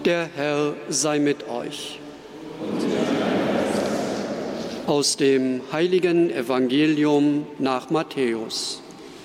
Der Herr sei mit euch. Aus dem heiligen Evangelium nach Matthäus.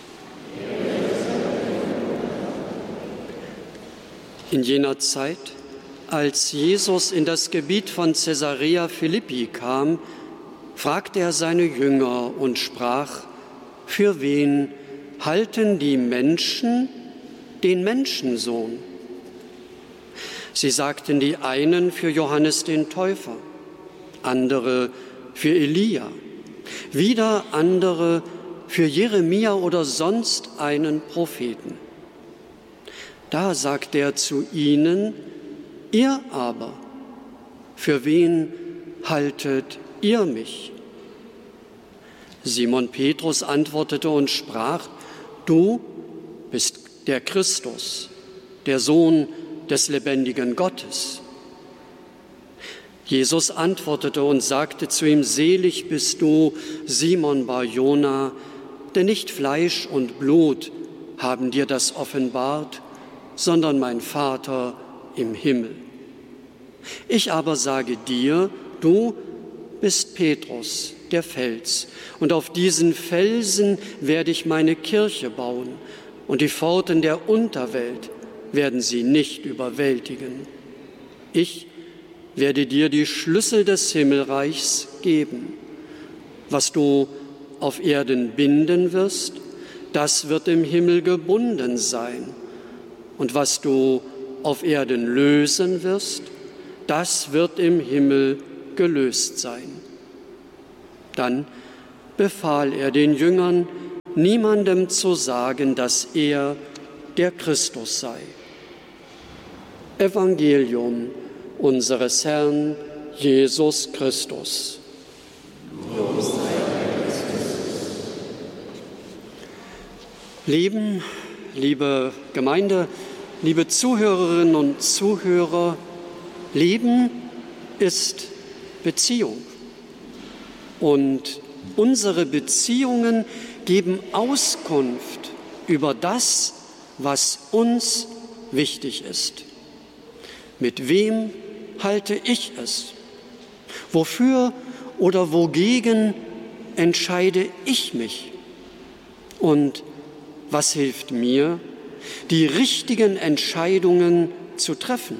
In jener Zeit, als Jesus in das Gebiet von Caesarea Philippi kam, fragte er seine Jünger und sprach: Für wen halten die Menschen den Menschensohn? Sie sagten die einen für Johannes den Täufer, andere für Elia, wieder andere für Jeremia oder sonst einen Propheten. Da sagte er zu ihnen: Ihr aber, für wen haltet ihr mich? Simon Petrus antwortete und sprach: Du bist der Christus, der Sohn des lebendigen Gottes. Jesus antwortete und sagte zu ihm: Selig bist du, Simon Bar-Jona, denn nicht Fleisch und Blut haben dir das offenbart, sondern mein Vater im Himmel. Ich aber sage dir, du bist Petrus, der Fels, und auf diesen Felsen werde ich meine Kirche bauen, und die Pforten der Unterwelt werden sie nicht überwältigen. Ich werde dir die Schlüssel des Himmelreichs geben. Was du auf Erden binden wirst, das wird im Himmel gebunden sein. Und was du auf Erden lösen wirst, das wird im Himmel gelöst sein. Dann befahl er den Jüngern, niemandem zu sagen, dass er der Christus sei. Evangelium unseres Herrn Jesus Christus. Liebe Gemeinde, liebe Zuhörerinnen und Zuhörer, Leben ist Beziehung. Und unsere Beziehungen geben Auskunft über das, was uns wichtig ist. Mit wem halte ich es? Wofür oder wogegen entscheide ich mich? Und was hilft mir, die richtigen Entscheidungen zu treffen?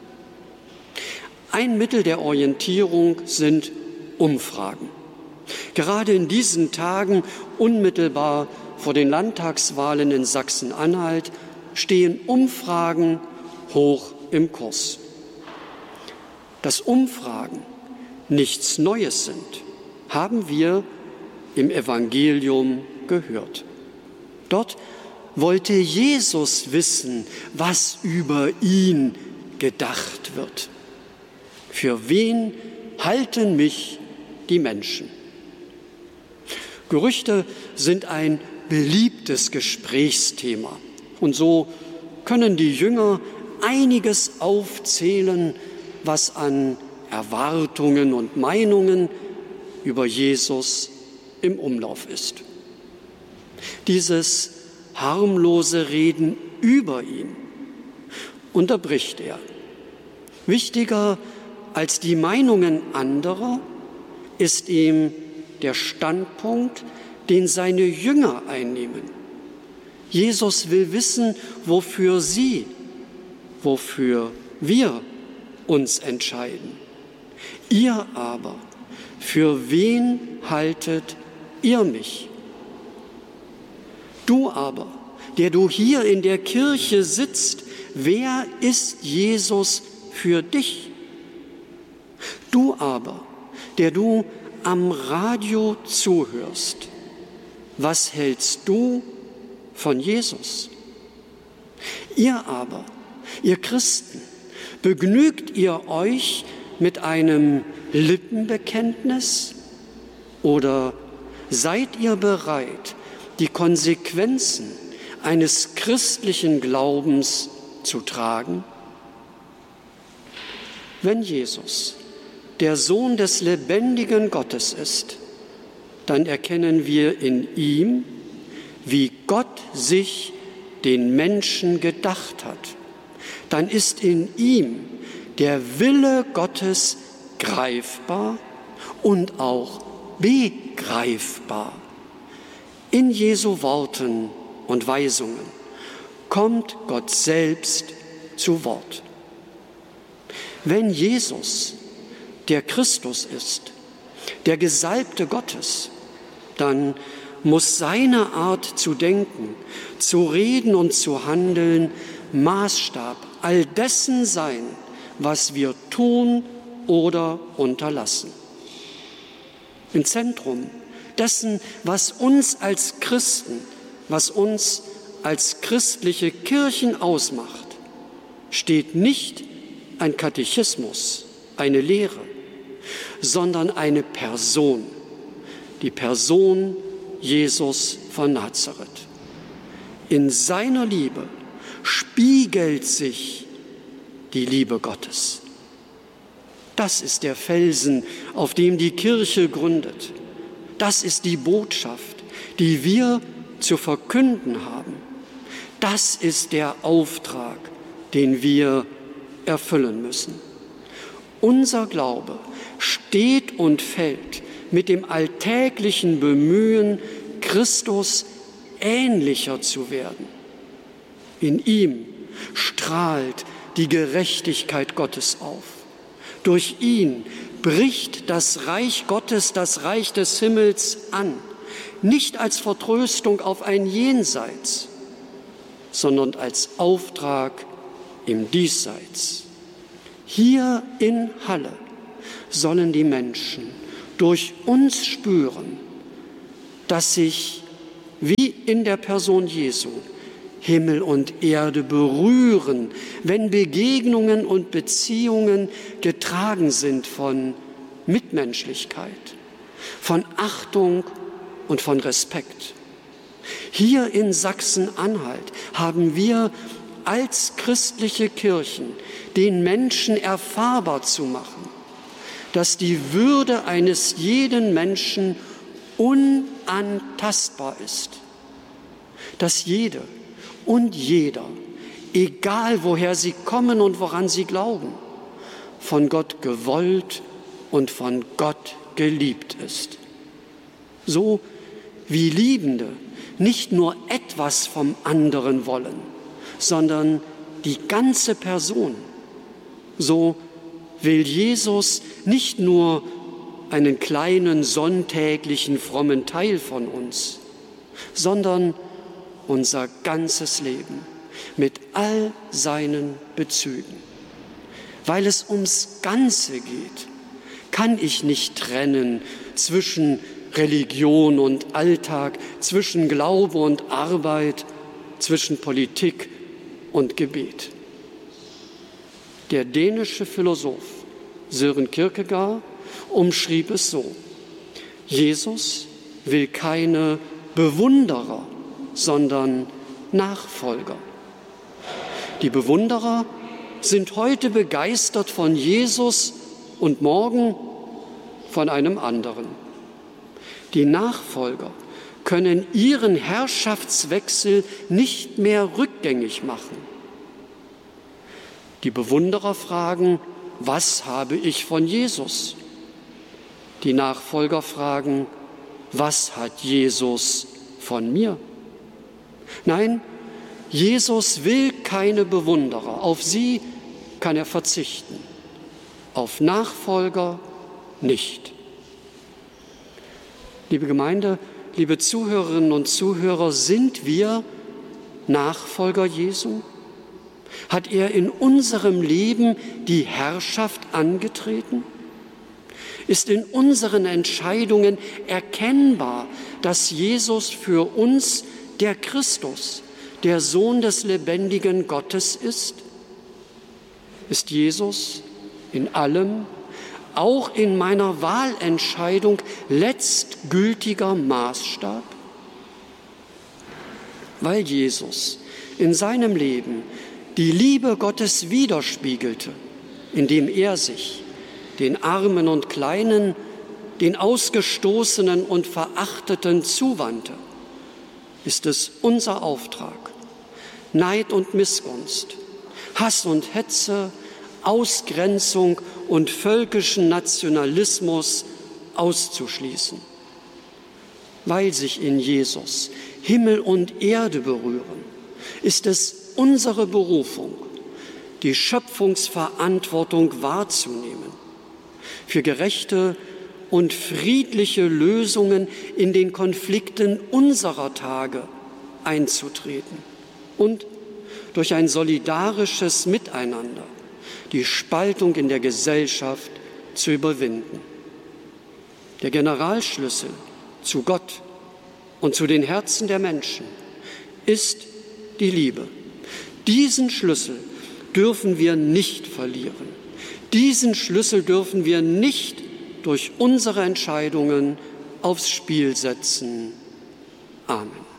Ein Mittel der Orientierung sind Umfragen. Gerade in diesen Tagen, unmittelbar vor den Landtagswahlen in Sachsen-Anhalt, stehen Umfragen hoch im Kurs. Dass Umfragen nichts Neues sind, haben wir im Evangelium gehört. Dort wollte Jesus wissen, was über ihn gedacht wird. Für wen halten mich die Menschen? Gerüchte sind ein beliebtes Gesprächsthema. Und so können die Jünger einiges aufzählen, was an Erwartungen und Meinungen über Jesus im Umlauf ist. Dieses harmlose Reden über ihn unterbricht er. Wichtiger als die Meinungen anderer ist ihm der Standpunkt, den seine Jünger einnehmen. Jesus will wissen, wofür sie, wofür wir uns entscheiden. Ihr aber, für wen haltet ihr mich? Du aber, der du hier in der Kirche sitzt, wer ist Jesus für dich? Du aber, der du am Radio zuhörst, was hältst du von Jesus? Ihr aber, ihr Christen, begnügt ihr euch mit einem Lippenbekenntnis oder seid ihr bereit, die Konsequenzen eines christlichen Glaubens zu tragen? Wenn Jesus der Sohn des lebendigen Gottes ist, dann erkennen wir in ihm, wie Gott sich den Menschen gedacht hat. Dann ist in ihm der Wille Gottes greifbar und auch begreifbar. In Jesu Worten und Weisungen kommt Gott selbst zu Wort. Wenn Jesus der Christus ist, der Gesalbte Gottes, dann muss seine Art zu denken, zu reden und zu handeln Maßstab all dessen sein, was wir tun oder unterlassen. Im Zentrum dessen, was uns als Christen, was uns als christliche Kirchen ausmacht, steht nicht ein Katechismus, eine Lehre, sondern eine Person, die Person Jesus von Nazareth. In seiner Liebe spiegelt sich die Liebe Gottes. Das ist der Felsen, auf dem die Kirche gründet. Das ist die Botschaft, die wir zu verkünden haben. Das ist der Auftrag, den wir erfüllen müssen. Unser Glaube steht und fällt mit dem alltäglichen Bemühen, Christus ähnlicher zu werden. In ihm strahlt die Gerechtigkeit Gottes auf. Durch ihn bricht das Reich Gottes, das Reich des Himmels an, nicht als Vertröstung auf ein Jenseits, sondern als Auftrag im Diesseits. Hier in Halle sollen die Menschen durch uns spüren, dass sich, wie in der Person Jesu, Himmel und Erde berühren, wenn Begegnungen und Beziehungen getragen sind von Mitmenschlichkeit, von Achtung und von Respekt. Hier in Sachsen-Anhalt haben wir als christliche Kirchen den Menschen erfahrbar zu machen, dass die Würde eines jeden Menschen unantastbar ist, dass jede und jeder, egal woher sie kommen und woran sie glauben, von Gott gewollt und von Gott geliebt ist. So wie Liebende nicht nur etwas vom anderen wollen, sondern die ganze Person. So will Jesus nicht nur einen kleinen sonntäglichen frommen Teil von uns, sondern unser ganzes Leben mit all seinen Bezügen. Weil es ums Ganze geht, kann ich nicht trennen zwischen Religion und Alltag, zwischen Glaube und Arbeit, zwischen Politik und Gebet. Der dänische Philosoph Søren Kierkegaard umschrieb es so: Jesus will keine Bewunderer, sondern Nachfolger. Die Bewunderer sind heute begeistert von Jesus und morgen von einem anderen. Die Nachfolger können ihren Herrschaftswechsel nicht mehr rückgängig machen. Die Bewunderer fragen: Was habe ich von Jesus? Die Nachfolger fragen: Was hat Jesus von mir? Nein, Jesus will keine Bewunderer. Auf sie kann er verzichten. Auf Nachfolger nicht. Liebe Gemeinde, liebe Zuhörerinnen und Zuhörer, sind wir Nachfolger Jesu? Hat er in unserem Leben die Herrschaft angetreten? Ist in unseren Entscheidungen erkennbar, dass Jesus für uns der Christus, der Sohn des lebendigen Gottes ist? Ist Jesus in allem, auch in meiner Wahlentscheidung, letztgültiger Maßstab? Weil Jesus in seinem Leben die Liebe Gottes widerspiegelte, indem er sich den Armen und Kleinen, den Ausgestoßenen und Verachteten zuwandte, ist es unser Auftrag, Neid und Missgunst, Hass und Hetze, Ausgrenzung und völkischen Nationalismus auszuschließen. Weil sich in Jesus Himmel und Erde berühren, ist es unsere Berufung, die Schöpfungsverantwortung wahrzunehmen, für gerechte und friedliche Lösungen in den Konflikten unserer Tage einzutreten und durch ein solidarisches Miteinander die Spaltung in der Gesellschaft zu überwinden. Der Generalschlüssel zu Gott und zu den Herzen der Menschen ist die Liebe. Diesen Schlüssel dürfen wir nicht verlieren. Diesen Schlüssel dürfen wir nicht durch unsere Entscheidungen aufs Spiel setzen. Amen.